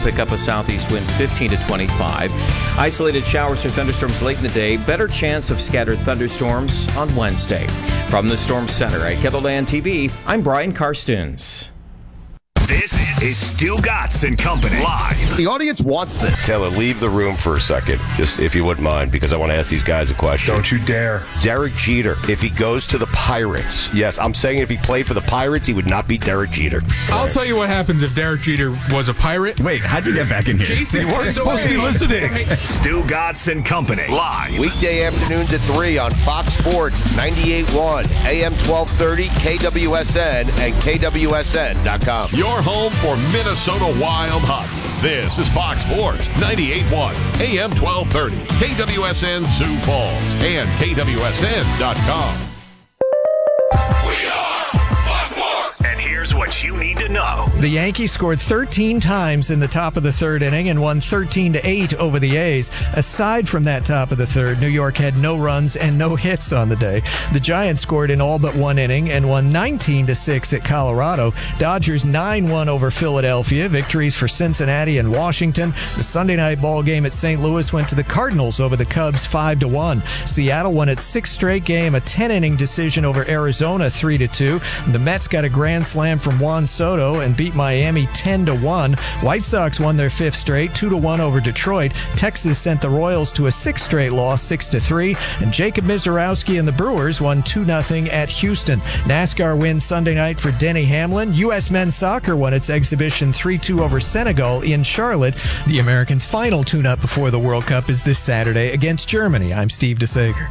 pick up a southeast wind 15 to 25. Isolated showers or thunderstorms late in the day. Better chance of scattered thunderstorms on Wednesday. From the Storm Center at KENDLE TV, I'm Brian Karstens. This is Stu Gatz and Company live. The audience wants this. Taylor, leave the room for a second, just if you wouldn't mind, because I want to ask these guys a question. Don't you dare. Derek Jeter, if he goes to the Pirates, yes, I'm saying if he played for the Pirates, he would not be Derek Jeter. I'll tell you what happens if Derek Jeter was a Pirate. Wait, how'd you get back in here? Jason, you weren't supposed to be listening. Stu Gatz and Company live. Weekday afternoons at 3 on Fox Sports 98.1, AM 1230, KWSN, and KWSN.com. Your home for Minnesota Wild hockey. This is Fox Sports 98.1, AM 1230, KWSN Sioux Falls, and KWSN.com. We are Fox Sports. And here's what you need to know. The Yankees scored 13 times in the top of the third inning and won 13-8 over the A's. Aside from that top of the third, New York had no runs and no hits on the day. The Giants scored in all but one inning and won 19-6 at Colorado. Dodgers 9-1 over Philadelphia. Victories for Cincinnati and Washington. The Sunday night ball game at St. Louis went to the Cardinals over the Cubs 5-1. Seattle won its sixth straight game, a 10-inning decision over Arizona 3-2. The Mets got a grand slam from Juan Soto and beat Miami 10-1. White Sox won their fifth straight, 2-1 over Detroit. Texas sent the Royals to a sixth straight loss, 6-3. And Jacob Mizorowski and the Brewers won 2-0 at Houston. NASCAR wins Sunday night for Denny Hamlin. U.S. men's soccer won its exhibition 3-2 over Senegal in Charlotte. The Americans' final tune-up before the World Cup is this Saturday against Germany. I'm Steve DeSager.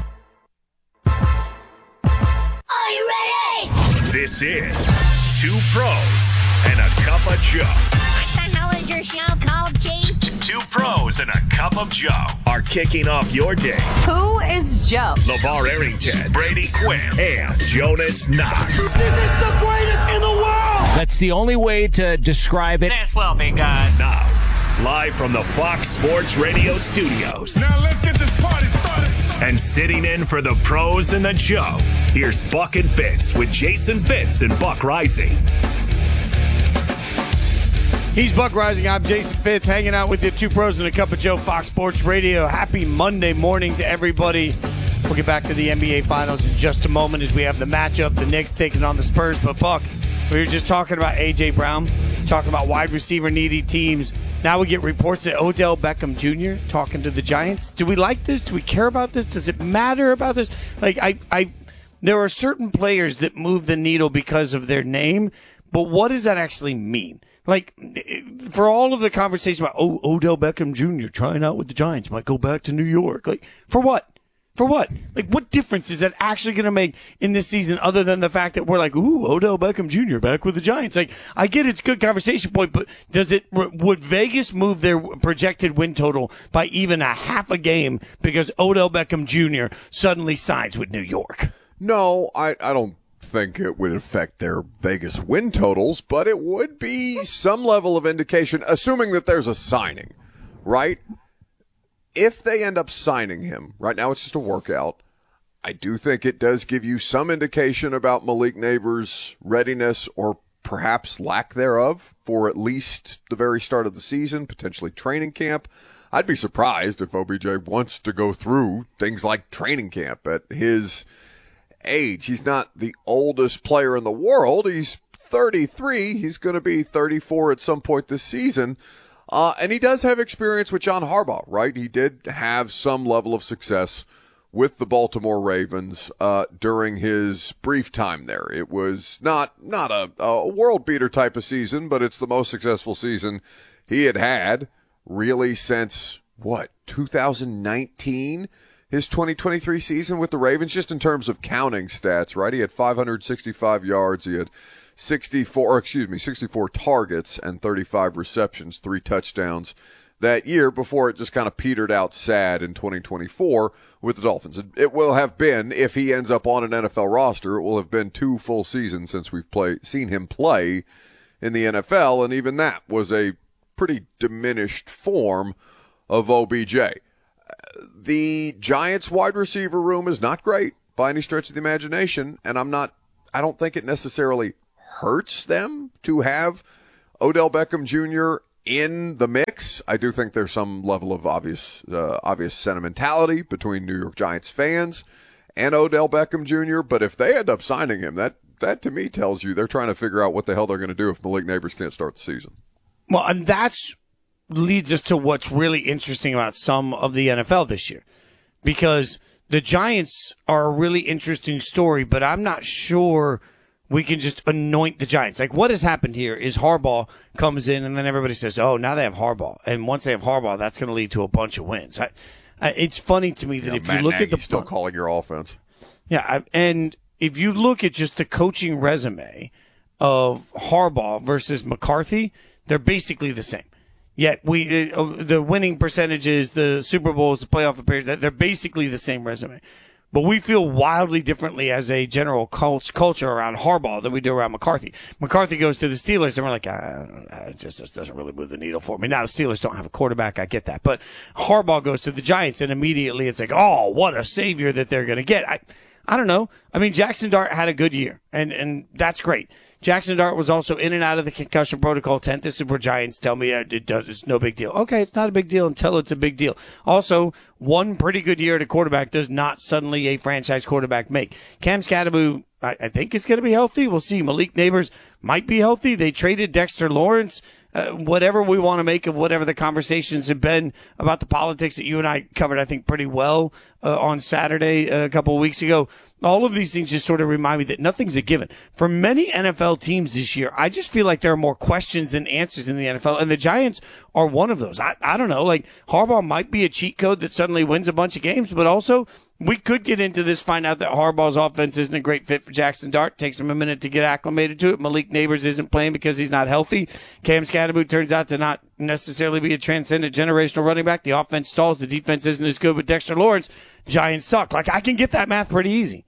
Are you ready? This is Two Pros and a Cup of Joe. What the hell is your show called, Chief? Two Pros and a Cup of Joe are kicking off your day. Who is Joe? LeVar Arrington, Brady Quinn, and Jonas Knox. This is the greatest in the world! That's the only way to describe it. This will be good. Now, live from the Fox Sports Radio studios. Now let's get this party started. And sitting in for the Pros and the Joe, here's Buck and Fitz with Jason Fitz and Buck Rising. He's Buck Rising. I'm Jason Fitz, hanging out with you. Two Pros and a Cup of Joe, Fox Sports Radio. Happy Monday morning to everybody. We'll get back to the NBA Finals in just a moment as we have the matchup, the Knicks taking on the Spurs. But, Buck, we were just talking about A.J. Brown, talking about wide receiver needy teams. Now we get reports that Odell Beckham Jr. talking to the Giants. Do we like this? Do we care about this? Does it matter about this? Like, there are certain players that move the needle because of their name, but what does that actually mean? Like, for all of the conversation about, Odell Beckham Jr. trying out with the Giants, might go back to New York. Like, for what? For what? Like, what difference is that actually going to make in this season other than the fact that we're like, Odell Beckham Jr. back with the Giants? Like, I get it's a good conversation point, but would Vegas move their projected win total by even a half a game because Odell Beckham Jr. suddenly signs with New York? No, I don't think it would affect their Vegas win totals, but it would be some level of indication, assuming that there's a signing, right? If they end up signing him, right now it's just a workout, I do think it does give you some indication about Malik Neighbors' readiness or perhaps lack thereof for at least the very start of the season, potentially training camp. I'd be surprised if OBJ wants to go through things like training camp at his age. He's not the oldest player in the world. He's 33. He's going to be 34 at some point this season. And he does have experience with John Harbaugh, right? He did have some level of success with the Baltimore Ravens during his brief time there. It was not a world beater type of season, but it's the most successful season he had really since, 2019? His 2023 season with the Ravens, just in terms of counting stats, right? He had 565 yards. He had 64 targets and 35 receptions, 3 touchdowns that year before it just kind of petered out sad in 2024 with the Dolphins. It will have been, if he ends up on an NFL roster, it will have been 2 full seasons since we've seen him play in the NFL, and even that was a pretty diminished form of OBJ. The Giants wide receiver room is not great by any stretch of the imagination, and I don't think it necessarily hurts them to have Odell Beckham Jr. in the mix. I do think there's some level of obvious sentimentality between New York Giants fans and Odell Beckham Jr., but if they end up signing him, that to me tells you they're trying to figure out what the hell they're going to do if Malik Neighbors can't start the season. Well, and that's leads us to what's really interesting about some of the NFL this year, because the Giants are a really interesting story, but I'm not sure we can just anoint the Giants. Like, what has happened here is Harbaugh comes in, and then everybody says, oh, now they have Harbaugh. And once they have Harbaugh, that's going to lead to a bunch of wins. It's funny to me that if Matt you look Nagy's at the still calling your offense. Yeah, and if you look at just the coaching resume of Harbaugh versus McCarthy, they're basically the same. Yet the winning percentages, the Super Bowls, the playoff appearances, they're basically the same resume. But we feel wildly differently as a general culture around Harbaugh than we do around McCarthy. McCarthy goes to the Steelers, and we're like, it just doesn't really move the needle for me. Now, the Steelers don't have a quarterback. I get that. But Harbaugh goes to the Giants, and immediately it's like, oh, what a savior that they're going to get. I don't know. I mean, Jackson Dart had a good year, and that's great. Jackson Dart was also in and out of the concussion protocol tent. This is where Giants tell me it's no big deal. Okay, it's not a big deal until it's a big deal. Also, one pretty good year at a quarterback does not suddenly a franchise quarterback make. Cam Scatteroo, I think, is going to be healthy. We'll see. Malik Neighbors might be healthy. They traded Dexter Lawrence. Whatever we want to make of whatever the conversations have been about the politics that you and I covered, I think, pretty well on Saturday a couple of weeks ago. All of these things just sort of remind me that nothing's a given. For many NFL teams this year, I just feel like there are more questions than answers in the NFL, and the Giants are one of those. I don't know. Like, Harbaugh might be a cheat code that suddenly wins a bunch of games, but also we could get into this, find out that Harbaugh's offense isn't a great fit for Jackson Dart. Takes him a minute to get acclimated to it. Malik Neighbors isn't playing because he's not healthy. Cam Scatteroo turns out to not necessarily be a transcendent generational running back. The offense stalls. The defense isn't as good with Dexter Lawrence. Giants suck. Like, I can get that math pretty easy.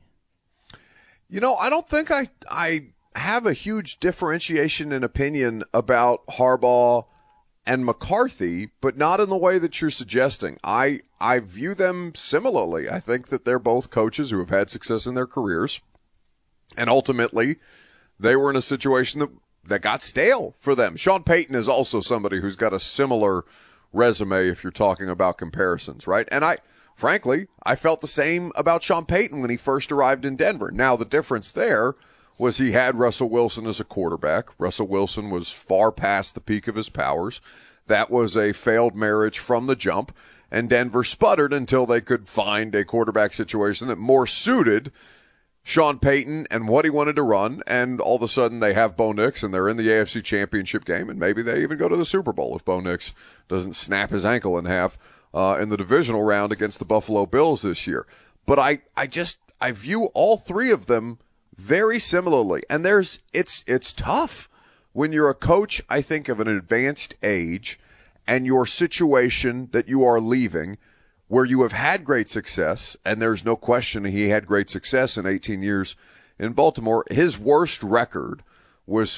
You know, I don't think I have a huge differentiation in opinion about Harbaugh and McCarthy, but not in the way that you're suggesting. I view them similarly. I think that they're both coaches who have had success in their careers, and ultimately they were in a situation that got stale for them. Sean Payton is also somebody who's got a similar resume if you're talking about comparisons, right? And frankly, I felt the same about Sean Payton when he first arrived in Denver. Now, the difference there was he had Russell Wilson as a quarterback. Russell Wilson was far past the peak of his powers. That was a failed marriage from the jump, and Denver sputtered until they could find a quarterback situation that more suited Sean Payton and what he wanted to run, and all of a sudden they have Bo Nix, and they're in the AFC Championship game, and maybe they even go to the Super Bowl if Bo Nix doesn't snap his ankle in half in the divisional round against the Buffalo Bills this year. But I view all three of them very similarly, and it's tough when you're a coach, I think, of an advanced age, and your situation that you are leaving, where you have had great success, and there's no question he had great success in 18 years in Baltimore. His worst record was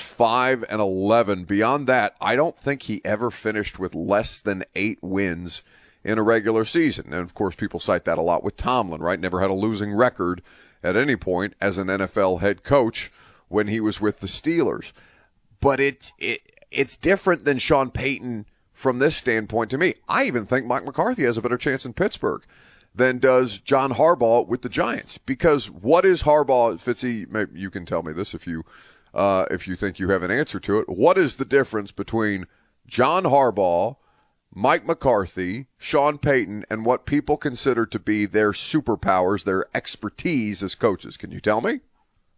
5-11. Beyond that, I don't think he ever finished with less than 8 wins in a regular season. And, of course, people cite that a lot with Tomlin, right? Never had a losing record at any point as an NFL head coach when he was with the Steelers. But it's different than Sean Payton from this standpoint to me. I even think Mike McCarthy has a better chance in Pittsburgh than does John Harbaugh with the Giants. Because what is Harbaugh, Fitzy, maybe you can tell me this if you think you have an answer to it. What is the difference between John Harbaugh, Mike McCarthy, Sean Payton, and what people consider to be their superpowers, their expertise as coaches? Can you tell me?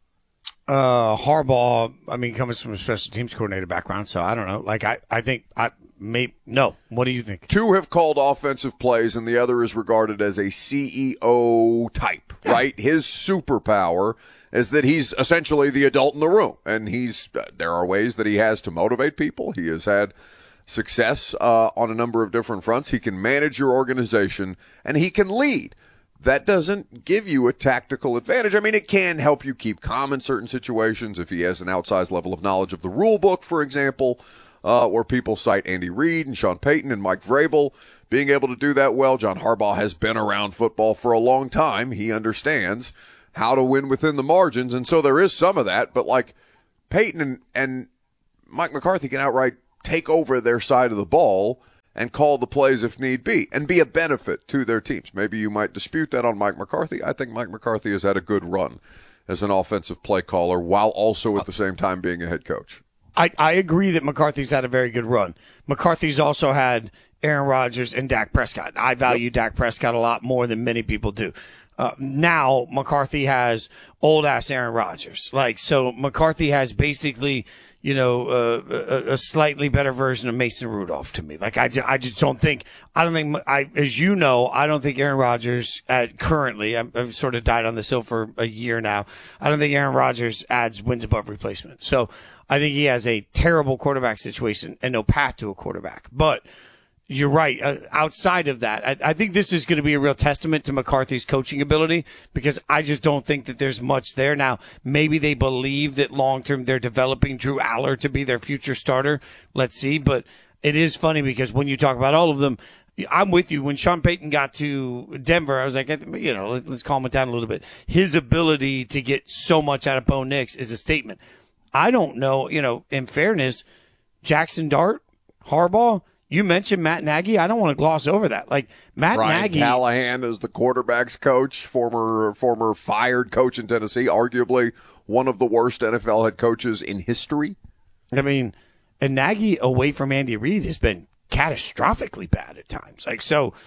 Harbaugh, I mean, comes from a special teams coordinator background, so I don't know. Like, I think no. What do you think? 2 have called offensive plays, and the other is regarded as a CEO type, right? His superpower is that he's essentially the adult in the room, and there are ways that he has to motivate people. He has had success on a number of different fronts. He can manage your organization, and he can lead. That doesn't give you a tactical advantage. I mean, it can help you keep calm in certain situations if he has an outsized level of knowledge of the rule book, for example, where people cite Andy Reid and Sean Payton and Mike Vrabel being able to do that well. John Harbaugh has been around football for a long time. He understands how to win within the margins, and so there is some of that. But, like, Payton and Mike McCarthy can outright take over their side of the ball and call the plays if need be and be a benefit to their teams. Maybe you might dispute that on Mike McCarthy. I think Mike McCarthy has had a good run as an offensive play caller while also at the same time being a head coach. I agree that McCarthy's had a very good run. McCarthy's also had Aaron Rodgers and Dak Prescott. I value Dak Prescott a lot more than many people do. Now McCarthy has old ass Aaron Rodgers. So McCarthy has basically, a slightly better version of Mason Rudolph to me. I just don't think, I don't think Aaron Rodgers currently, I've sort of died on this hill for a year now. I don't think Aaron Rodgers adds wins above replacement. So I think he has a terrible quarterback situation and no path to a quarterback. But you're right. Outside of that, I think this is going to be a real testament to McCarthy's coaching ability because I just don't think that there's much there. Now, maybe they believe that long-term they're developing Drew Aller to be their future starter. Let's see. But it is funny because when you talk about all of them, I'm with you. When Sean Payton got to Denver, I was like, let's calm it down a little bit. His ability to get so much out of Bo Nix is a statement. I don't know, in fairness, Jackson Dart, Harbaugh, you mentioned Matt Nagy. I don't want to gloss over that. Matt Nagy. Callahan is the quarterback's coach, former fired coach in Tennessee, arguably one of the worst NFL head coaches in history. I mean, and Nagy away from Andy Reid has been catastrophically bad at times. He's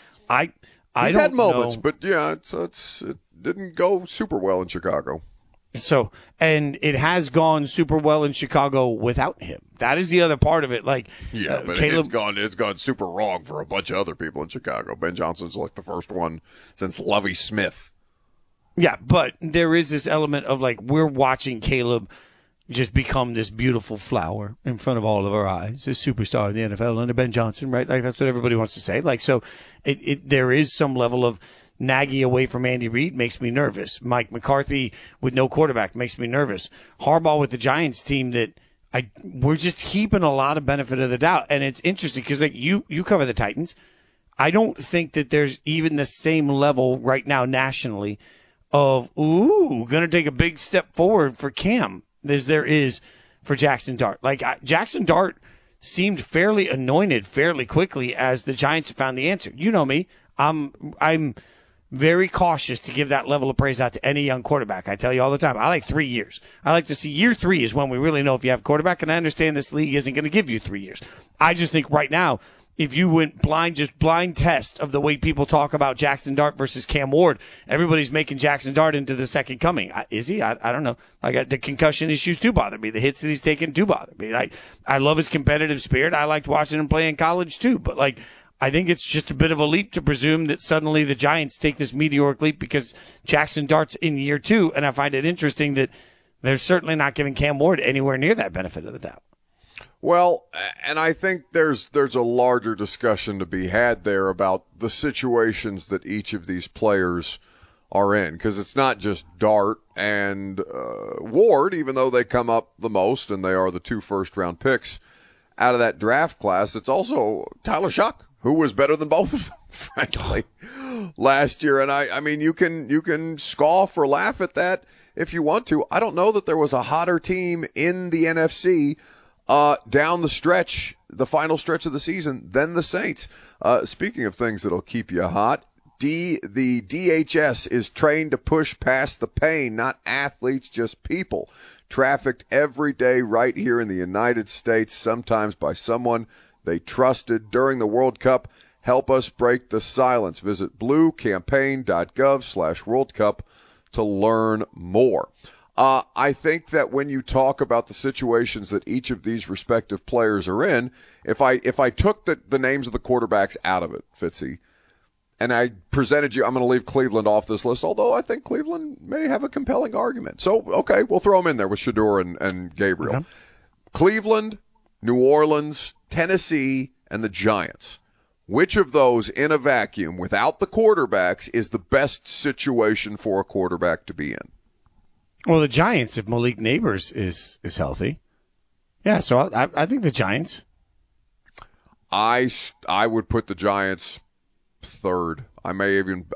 had moments, but yeah, it didn't go super well in Chicago. So, and it has gone super well in Chicago without him. That is the other part of it. But Caleb, it's gone super wrong for a bunch of other people in Chicago. Ben Johnson's the first one since Lovie Smith. Yeah, but there is this element of we're watching Caleb just become this beautiful flower in front of all of our eyes, this superstar in the NFL under Ben Johnson, right? That's what everybody wants to say. So there is some level of Nagy away from Andy Reid makes me nervous. Mike McCarthy with no quarterback makes me nervous. Harbaugh with the Giants team we're just heaping a lot of benefit of the doubt. And it's interesting because you cover the Titans. I don't think that there's even the same level right now nationally of, going to take a big step forward for Cam as there is for Jackson Dart. Jackson Dart seemed fairly anointed fairly quickly as the Giants found the answer. You know me. I'm very cautious to give that level of praise out to any young quarterback. I tell you all the time, I like 3 years. I like to see year 3 is when we really know if you have a quarterback, and I understand this league isn't going to give you 3 years. I just think right now, if you went blind test of the way people talk about Jackson Dart versus Cam Ward, everybody's making Jackson Dart into the second coming. Is he? I don't know. The concussion issues do bother me. The hits that he's taken do bother me. I love his competitive spirit. I liked watching him play in college too, but I think it's just a bit of a leap to presume that suddenly the Giants take this meteoric leap because Jackson Dart's in year 2, and I find it interesting that they're certainly not giving Cam Ward anywhere near that benefit of the doubt. Well, and I think there's a larger discussion to be had there about the situations that each of these players are in, because it's not just Dart and Ward, even though they come up the most and they are the 2 first-round picks out of that draft class. It's also Tyler Shuck, who was better than both of them, frankly, last year. And I mean, you can scoff or laugh at that if you want to. I don't know that there was a hotter team in the NFC down the stretch, the final stretch of the season, than the Saints. Speaking of things that'll keep you hot, the DHS is trained to push past the pain, not athletes, just people. Trafficked every day right here in the United States, sometimes by someone they trusted during the World Cup. Help us break the silence. Visit bluecampaign.gov/World Cup to learn more. I think that when you talk about the situations that each of these respective players are in, if I took the names of the quarterbacks out of it, Fitzy, and I presented you, I'm going to leave Cleveland off this list, although I think Cleveland may have a compelling argument. So, okay, we'll throw them in there with Shedeur and Gabriel. Okay. Cleveland, New Orleans, Tennessee, and the Giants. Which of those in a vacuum, without the quarterbacks, is the best situation for a quarterback to be in? Well, the Giants, if Malik Neighbors is healthy. Yeah, so I think the Giants. I would put the Giants third. I may even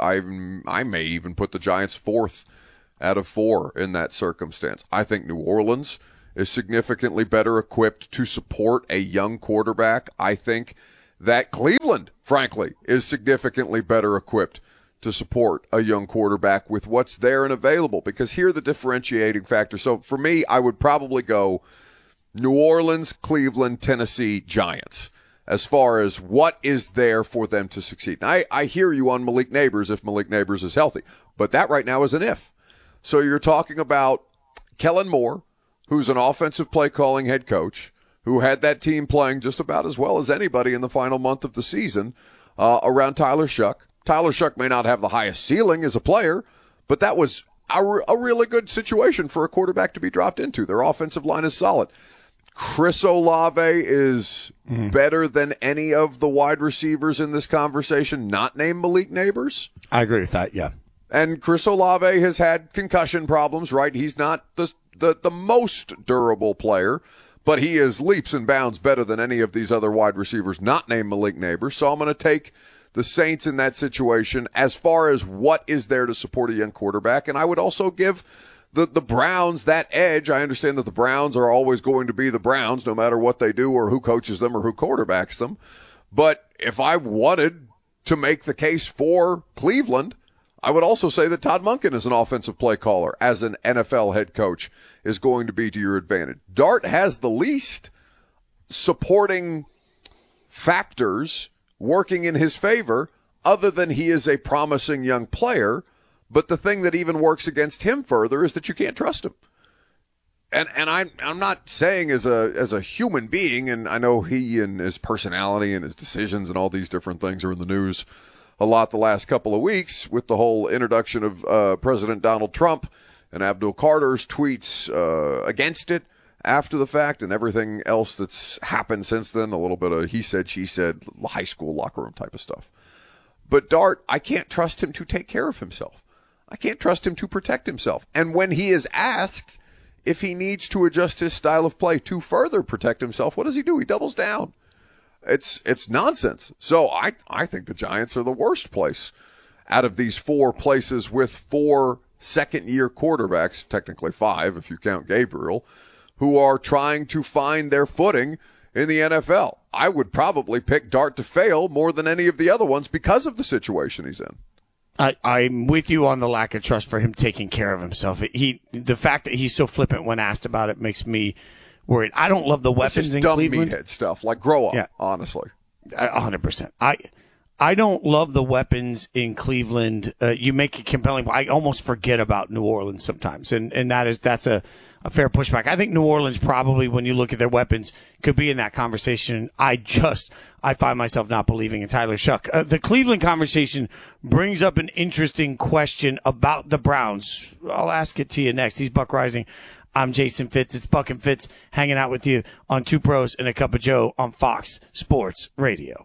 put the Giants fourth out of 4 in that circumstance. I think New Orleans is significantly better equipped to support a young quarterback. I think that Cleveland, frankly, is significantly better equipped to support a young quarterback with what's there and available, because here are the differentiating factors. So for me, I would probably go New Orleans, Cleveland, Tennessee, Giants as far as what is there for them to succeed. Now, I hear you on Malik Neighbors if Malik Neighbors is healthy, but that right now is an if. So you're talking about Kellen Moore, who's an offensive play-calling head coach, who had that team playing just about as well as anybody in the final month of the season around Tyler Shuck. Tyler Shuck may not have the highest ceiling as a player, but that was a really good situation for a quarterback to be dropped into. Their offensive line is solid. Chris Olave is better than any of the wide receivers in this conversation, not named Malik Neighbors. I agree with that, yeah. And Chris Olave has had concussion problems, right? He's not the most durable player, but he is leaps and bounds better than any of these other wide receivers not named Malik Neighbors. So I'm going to take the Saints in that situation as far as what is there to support a young quarterback. And I would also give the Browns that edge. I understand that the Browns are always going to be the Browns no matter what they do or who coaches them or who quarterbacks them. But if I wanted to make the case for Cleveland, I would also say that Todd Monken as an offensive play caller, as an NFL head coach, is going to be to your advantage. Dart has the least supporting factors working in his favor other than he is a promising young player. But the thing that even works against him further is that you can't trust him. And I'm not saying as a human being, and I know he and his personality and his decisions and all these different things are in the news a lot the last couple of weeks with the whole introduction of President Donald Trump and Abdul Carter's tweets against it after the fact and everything else that's happened since then, a little bit of he said, she said, high school locker room type of stuff. But Dart, I can't trust him to take care of himself. I can't trust him to protect himself. And when he is asked if he needs to adjust his style of play to further protect himself, what does he do? He doubles down. It's nonsense. So I think the Giants are the worst place out of these four places with 4 second-year quarterbacks, technically 5 if you count Gabriel, who are trying to find their footing in the NFL. I would probably pick Dart to fail more than any of the other ones because of the situation he's in. I'm with you on the lack of trust for him taking care of himself. The fact that he's so flippant when asked about it makes me worried. I don't love the weapons in Cleveland. Dumb meathead stuff. Like, grow up, honestly. 100%. I don't love the weapons in Cleveland. You make it compelling. I almost forget about New Orleans sometimes, and that's a fair pushback. I think New Orleans probably, when you look at their weapons, could be in that conversation. I find myself not believing in Tyler Shuck. The Cleveland conversation brings up an interesting question about the Browns. I'll ask it to you next. He's Buck Rising. I'm Jason Fitz. It's Buck and Fitz hanging out with you on Two Pros and a Cup of Joe on Fox Sports Radio.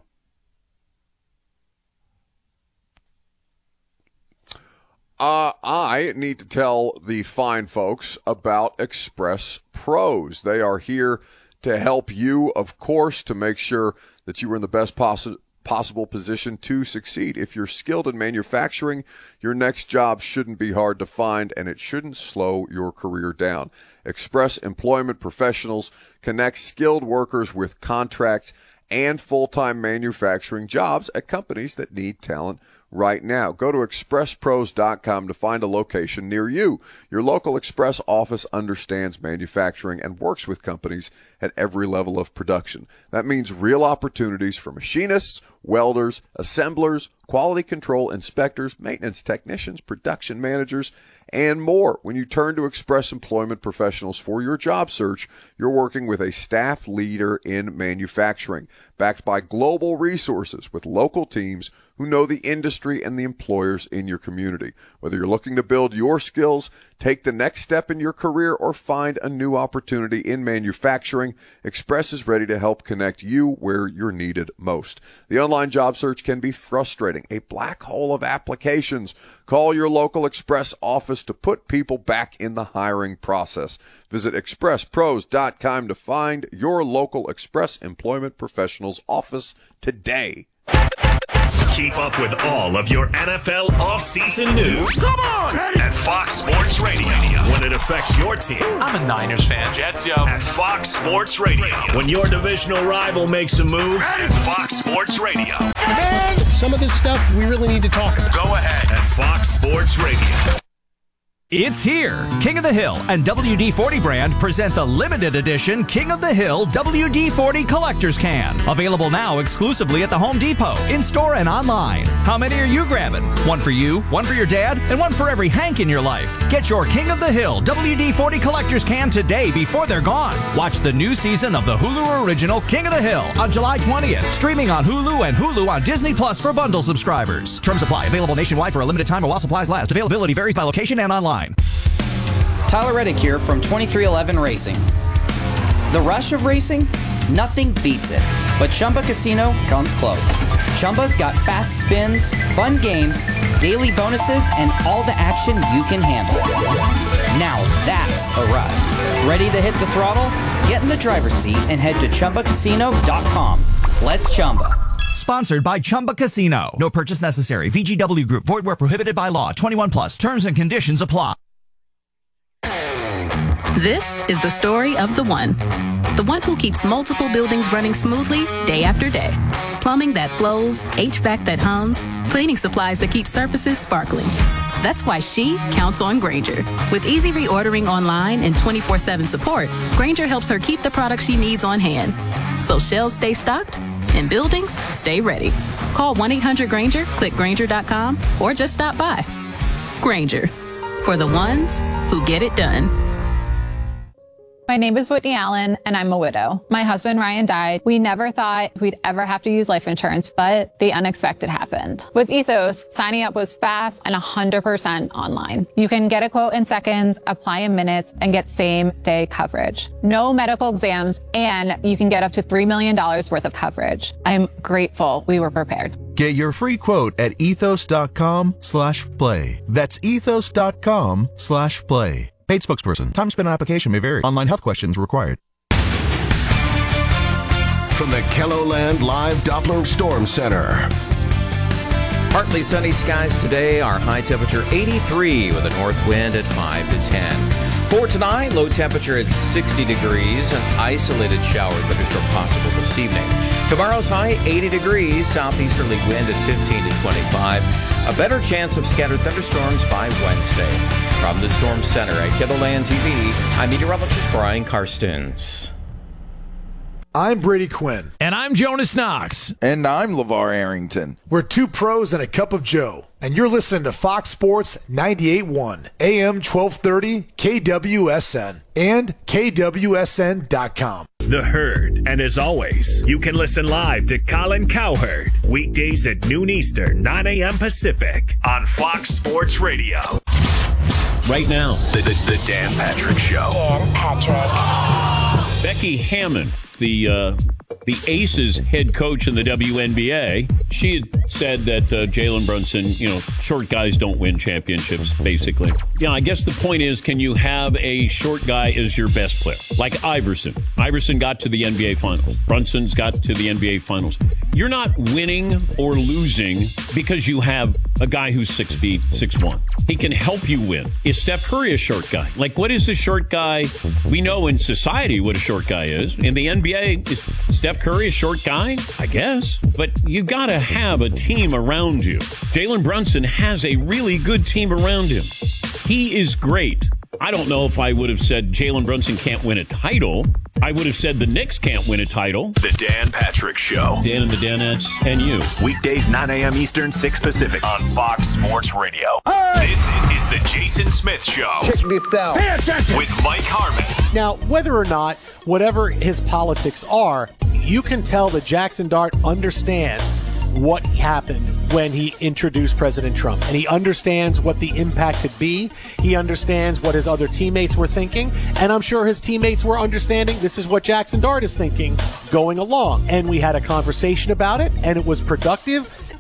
I need to tell the fine folks about Express Pros. They are here to help you, of course, to make sure that you are in the best possible position to succeed. If you're skilled in manufacturing, your next job shouldn't be hard to find, and it shouldn't slow your career down. Express Employment Professionals connects skilled workers with contracts and full-time manufacturing jobs at companies that need talent right now. Go to expresspros.com to find a location near you. Your local Express office understands manufacturing and works with companies at every level of production. That means real opportunities for machinists, welders, assemblers, quality control inspectors, maintenance technicians, production managers, and more. When you turn to Express Employment Professionals for your job search, you're working with a staff leader in manufacturing, backed by global resources with local teams who know the industry and the employers in your community. Whether you're looking to build your skills, take the next step in your career, or find a new opportunity in manufacturing, Express is ready to help connect you where you're needed most. The online job search can be frustrating, a black hole of applications. Call your local Express office to put people back in the hiring process. Visit expresspros.com to find your local Express Employment Professionals office today. Keep up with all of your NFL offseason news. Come on! At Fox Sports Radio. When it affects your team. I'm a Niners fan. Jets, yo. At Fox Sports Radio. When your divisional rival makes a move. At Fox Sports Radio. Man, some of this stuff we really need to talk about. Go ahead. At Fox Sports Radio. It's here. King of the Hill and WD-40 brand present the limited edition King of the Hill WD-40 Collector's Can. Available now exclusively at the Home Depot, in-store and online. How many are you grabbing? One for you, one for your dad, and one for every Hank in your life. Get your King of the Hill WD-40 Collector's Can today before they're gone. Watch the new season of the Hulu original King of the Hill on July 20th. Streaming on Hulu and Hulu on Disney Plus for bundle subscribers. Terms apply. Available nationwide for a limited time while supplies last. Availability varies by location and online. Tyler Reddick here from 2311 Racing. The rush of racing? Nothing beats it. But Chumba Casino comes close. Chumba's got fast spins, fun games, daily bonuses, and all the action you can handle. Now that's a ride. Ready to hit the throttle? Get in the driver's seat and head to ChumbaCasino.com. Let's Chumba. Sponsored by Chumba Casino. No purchase necessary. VGW Group. Void where prohibited by law. 21 plus. Terms and conditions apply. This is the story of the one who keeps multiple buildings running smoothly day after day. Plumbing that flows, HVAC that hums, cleaning supplies that keep surfaces sparkling. That's why she counts on Grainger. With easy reordering online and 24/7 support, Grainger helps her keep the products she needs on hand. So shelves stay stocked and buildings stay ready. Call 1-800-GRAINGER, click Grainger.com, or just stop by. Grainger, for the ones who get it done. My name is Whitney Allen, and I'm a widow. My husband, Ryan, died. We never thought we'd ever have to use life insurance, but the unexpected happened. With Ethos, signing up was fast and 100% online. You can get a quote in seconds, apply in minutes, and get same-day coverage. No medical exams, and you can get up to $3 million worth of coverage. I'm grateful we were prepared. Get your free quote at ethos.com/play. That's ethos.com/play. Paid spokesperson. Time spent on application may vary. Online health questions required. From the KELOLAND Live Doppler Storm Center. Partly sunny skies today. Our high temperature 83 with a north wind at 5 to 10. For tonight, low temperature at 60 degrees. An isolated shower thunderstorm possible this evening. Tomorrow's high 80 degrees. Southeasterly wind at 15 to 25. A better chance of scattered thunderstorms by Wednesday. From the Storm Center at KELOLAND TV, I'm meteorologist Brian Karstens. I'm Brady Quinn. And I'm Jonas Knox. And I'm LeVar Arrington. We're two pros and a cup of Joe. And you're listening to Fox Sports 98.1, AM 1230, KWSN, and KWSN.com. The Herd. And as always, you can listen live to Colin Cowherd weekdays at noon Eastern, 9 a.m. Pacific on Fox Sports Radio. Right now, the Dan Patrick Show. Dan Patrick. Becky Hammon, the Aces head coach in the WNBA, she had said that Jalen Brunson, short guys don't win championships, basically. I guess the point is, can you have a short guy as your best player? Like Iverson. Iverson got to the NBA Finals. Brunson's got to the NBA Finals. You're not winning or losing because you have a guy who's 6 feet, 6'1". He can help you win. Is Steph Curry a short guy? Like, what is a short guy? We know in society what a short guy is. In the NBA, is Steph Curry a short guy? I guess. But you got to have a team around you. Jalen Brunson has a really good team around him. He is great. I don't know if I would have said Jalen Brunson can't win a title. I would have said the Knicks can't win a title. The Dan Patrick Show. Dan and the Danettes and you. Weekdays 9 a.m. Eastern, 6 Pacific on Fox Sports Radio. This is the Jason Smith Show. Check this out. Pay attention. With Mike Harmon. Now, whether or not, whatever his politics are, you can tell that Jackson Dart understands what happened when he introduced President Trump. And he understands what the impact could be. He understands what his other teammates were thinking. And I'm sure his teammates were understanding this is what Jackson Dart is thinking going along. And we had a conversation about it, and it was productive.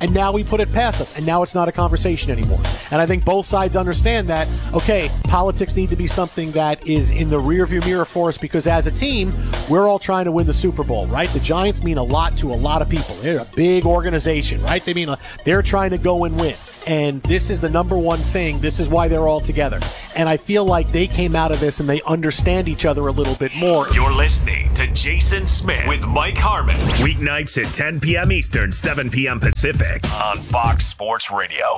and now we put it past us, and now it's not a conversation anymore. And I think both sides understand that, okay, politics need to be something that is in the rearview mirror for us, because as a team, we're all trying to win the Super Bowl, right? The Giants mean a lot to a lot of people. They're a big organization, right? They're trying to go and win. And this is the number one thing. This is why they're all together. And I feel like they came out of this and they understand each other a little bit more. You're listening to Jason Smith with Mike Harmon. Weeknights at 10 p.m. Eastern, 7 p.m. Pacific on Fox Sports Radio.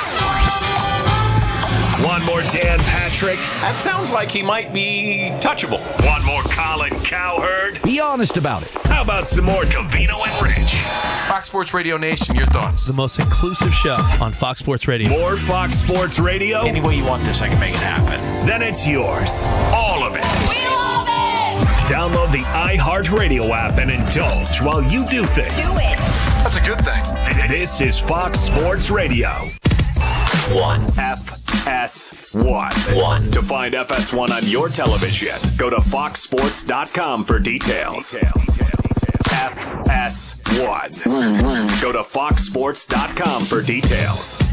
One more Dan Patrick. That sounds like he might be touchable. One more Colin Cowherd. Be honest about it. How about some more Covino and Rich? Fox Sports Radio Nation, your thoughts? The most inclusive show on Fox Sports Radio. More Fox Sports Radio? Any way you want this, I can make it happen. Then it's yours. All of it. We love it! Download the iHeartRadio app and indulge while you do things. Do it! That's a good thing. This is Fox Sports Radio. FS1. To find FS1 on your television, go to foxsports.com for details. FS1. Go to foxsports.com for details.